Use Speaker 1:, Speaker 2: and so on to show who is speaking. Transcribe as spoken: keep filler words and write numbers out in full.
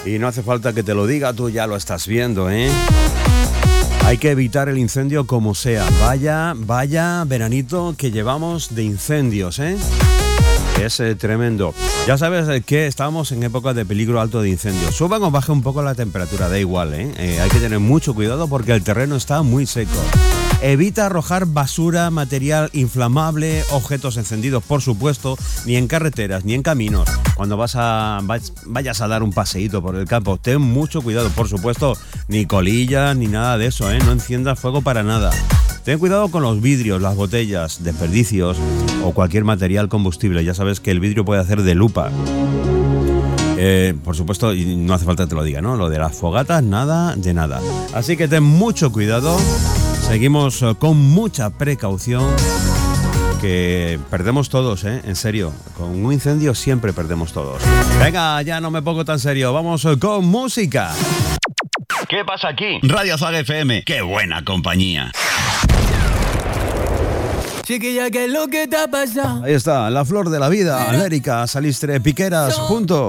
Speaker 1: Y no hace falta que te lo diga, tú ya lo estás viendo, ¿eh? Hay que evitar el incendio como sea. Vaya, vaya veranito que llevamos de incendios, ¿eh? Es eh, tremendo. Ya sabes eh, que estamos en época de peligro alto de incendios. Suban o baje un poco la temperatura, da igual, ¿eh? Eh, hay que tener mucho cuidado porque el terreno está muy seco. Evita arrojar basura, material inflamable, objetos encendidos, por supuesto, ni en carreteras, ni en caminos. Cuando vas a, vayas a dar un paseíto por el campo, ten mucho cuidado, por supuesto, ni colillas, ni nada de eso, ¿eh? No enciendas fuego para nada. Ten cuidado con los vidrios, las botellas, desperdicios o cualquier material combustible. Ya sabes que el vidrio puede hacer de lupa. Eh, por supuesto, y no hace falta que te lo diga, ¿no? Lo de las fogatas, nada de nada. Así que ten mucho cuidado. Seguimos con mucha precaución, que perdemos todos, ¿eh? En serio, con un incendio siempre perdemos todos. Venga, ya no me pongo tan serio, vamos con música.
Speaker 2: ¿Qué pasa aquí? Radio Zag F M, qué buena compañía.
Speaker 3: Chiquilla, ¿qué es lo que te ha pasado?
Speaker 1: Ahí está, la flor de la vida, Lérica, Salistre, Piqueras, juntos.